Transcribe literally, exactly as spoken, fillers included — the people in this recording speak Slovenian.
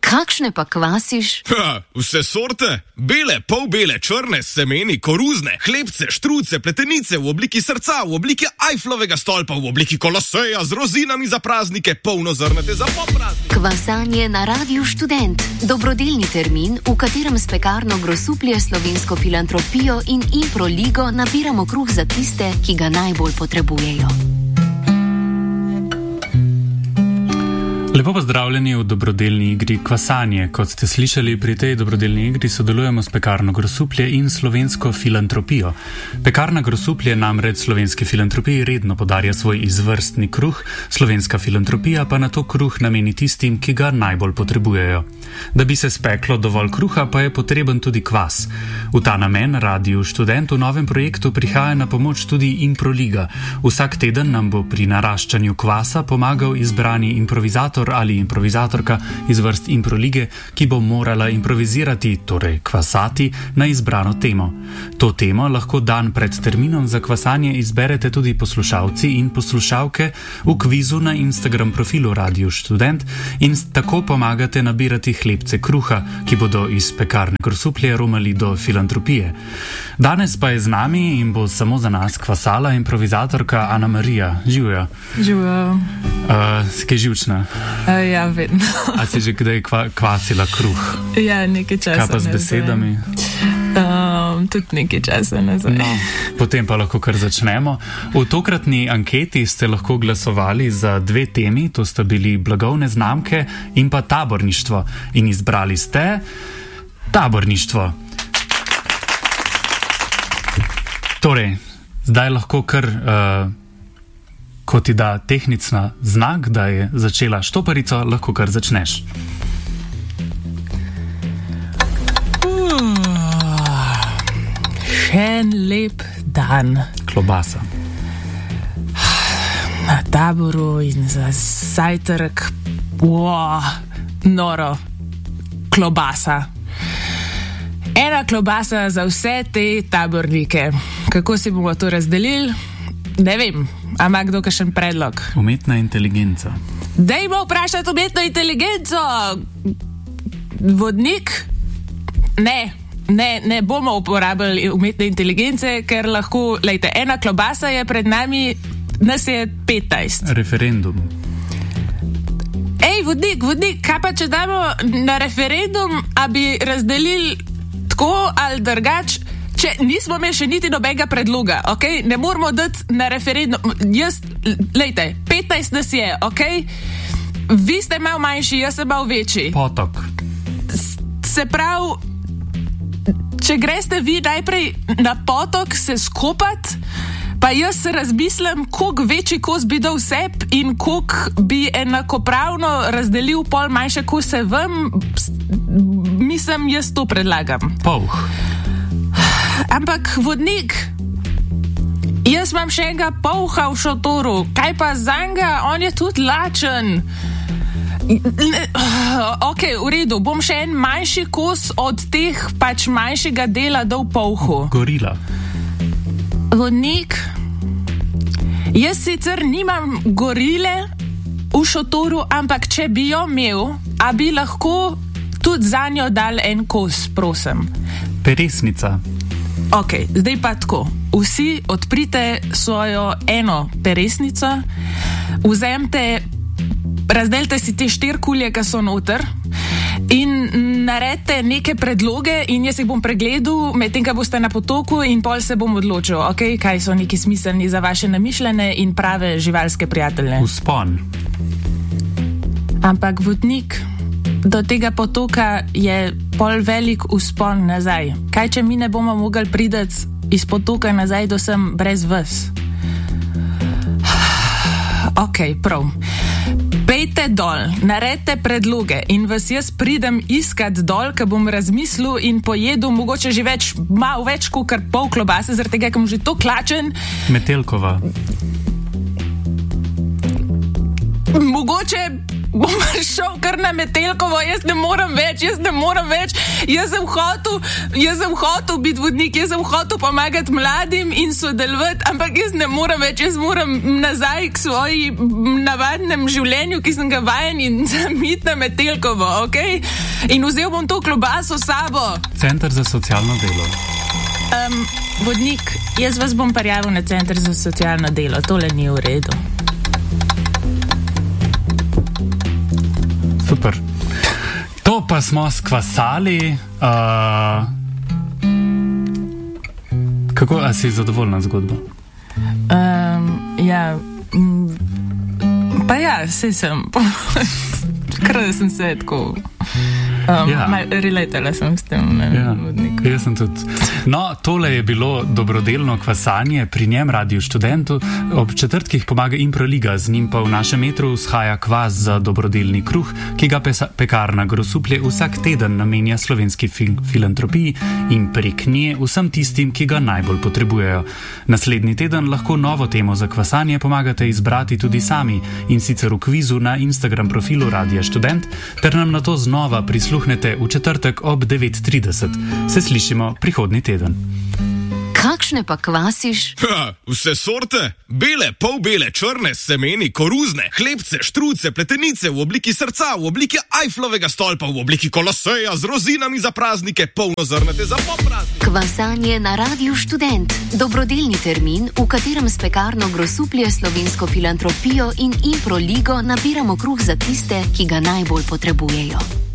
Kakšne pa kvasiš? Ha, vse sorte. Bele, polbele, črne, semeni, koruzne, hlebce, štruce, pletenice v obliki srca, v obliki Eifflovega stolpa, v obliki koloseja z rozinami za praznike, polnozrnate za popraznike. Kvasanje na Radiu Študent. Dobrodelni termin, v katerem s pekarno Grosuplje, Slovensko filantropijo in Improligo nabiramo kruh za tiste, ki ga najbolj potrebujejo. Lepo pozdravljeni v dobrodelni igri Kvasanje. Kot ste slišali, pri tej dobrodelni igri sodelujemo s pekarno Grosuplje in Slovensko filantropijo. Pekarna Grosuplje namreč Slovenski filantropiji redno podarja svoj izvrstni kruh, Slovenska filantropija pa na to kruh nameni tistim, ki ga najbolj potrebujejo. Da bi se speklo dovolj kruha, pa je potreben tudi kvas. V ta namen Radiu Študent v novem projektu prihaja na pomoč tudi Improliga. Vsak teden nam bo pri naraščanju kvasa pomagal izbrani improvizator ali improvizatorka iz vrst Improlige, ki bo morala improvizirati, torej kvasati, na izbrano temo. To temo lahko dan pred terminom za kvasanje izberete tudi poslušalci in poslušalke v kvizu na Instagram profilu Radio Študent in tako pomagate nabirati hlebce kruha, ki bodo iz pekarne Grosuplje romali do filantropije. Danes pa je z nami in bo samo za nas kvasala improvizatorka Ana Marija. Živjo. Živjo. Uh, si kaj živčna? Uh, ja, vedno. A si že kdaj kva, kvasila kruh? Ja, nekaj časa. Kaj pa z besedami? Um, tudi nekaj časa nazaj. No, potem pa lahko kar začnemo. V tokratni anketi ste lahko glasovali za dve temi, to sta bili blagovne znamke in pa taborništvo. In izbrali ste taborništvo. Torej, zdaj lahko kar, uh, ko ti da tehnična znak, da je začela štoparico, lahko kar začneš. Še en lep dan. Klobasa. Na taboru in za zajtrk. Wow, noro. Klobasa. Ena klobasa za vse te tabornike. Kako si bomo to razdelili? Ne vem. A ima kdo kakšen predlog? Umetna inteligenca. Dajmo vprašati umetno inteligenco! Vodnik? Ne. Ne, ne bomo uporabljali umetne inteligence, ker lahko, lejte, ena klobasa je pred nami, nas je petnajst. Referendum. Ej, vodnik, vodnik, kaj pa če damo na referendum, a bi razdelili tako ali drugač, če nismo imeli še niti nobenega predloga, ok? Ne moramo dati na referendum, jaz, lejte, petnajst nas je, ok? Vi ste malo manjši, jaz sem malo večji. Potok. Se pravi, če greste vi najprej na potok se skopat, pa jaz se razmislim, koliko večji kos bi dal seb in koliko bi enakopravno razdelil pol manjše kose vam, mislim, jaz to predlagam. Pouh. Ampak vodnik, jaz imam še enega pouha v šotoru, kaj pa zanga, on je tudi lačen. Ok, v redu, bom še en manjši kos od teh pač manjšega dela dal pouhu. Gorila. Vodnik, jaz sicer nimam gorile v šotoru, ampak če bi jo imel, a bi lahko tudi za njo dal en kos, prosim. Peresnica. Ok, zdaj pa tako. Vsi odprite svojo eno peresnico, vzemite, razdelite si te štiri kulje, ki so noter in naredite neke predloge in jaz jih bom pregledal, medtem, ko boste na potoku in pol se bom odločil, ok, kaj so neki smiselni za vaše namišljene in prave živalske prijatelje. Vzpon. Ampak vodnik, do tega potoka je pol velik vzpon nazaj. Kaj, če mi ne bomo mogli priti iz potoka nazaj do sem brez vas? Ok, prav. Pejte dol, naredite predloge in vas jaz pridem iskat dol, ko bom razmislil in pojedel mogoče že več, malo več kot pol klobase, zaradi tega, ker bom že to klačen. Metelkova. Mogoče bom šel kar na Metelkovo, jaz ne morem več, jaz ne morem več. Jaz sem hotel, jaz sem hotel biti vodnik, jaz sem hotel pomagati mladim in sodelovati, ampak jaz ne morem več, jaz moram nazaj k svoji navadnem življenju, ki sem ga vajen in zamit na Metelkovo, okej? Okay? In vzel bom to klobaso s sabo. Center za socialno delo. Um, vodnik, jaz vas bom prijavil na Center za socialno delo, tole ni v redu. Super. To pa smo skvasali. Uh, kako, a si zadovoljna zgodba? Um, ja, m, pa ja, sej sem. Kar da sem se tako... Um, ja. Relatala sem s tem, ne ja. Vodnik. Jaz sem tudi. No, tole je bilo dobrodelno kvasanje pri njem, Radiu Študentu. Ob četrtkih pomaga Improliga, z njim pa v našem metru vzhaja kvas za dobrodelni kruh, ki ga pesa, pekarna Grosuplje vsak teden namenja slovenski fil- filantropiji in prek nje vsem tistim, ki ga najbolj potrebujejo. Naslednji teden lahko novo temo za kvasanje pomagate izbrati tudi sami, in sicer v kvizu na Instagram profilu Radia Študent, ter nam na to znova prisluhnete v četrtek ob devet trideset. Se slišimo prihodnji teden. Kakšne pa kvasiš? Ha, vse sorte, bele, polbele, črne, semeni, koruzne, hlebce, štruce, pletenice v obliki srca, v obliki Eifflovega stolpa, v obliki koloseja z rozinami za praznike, polnozrnate za popraznike. Kvasanje na Radiu Študent. Dobrodelni termin, v katerem s pekarno Grosuplje, slovensko filantropijo in Improligo nabiramo kruh za tiste, ki ga najbolj potrebujejo.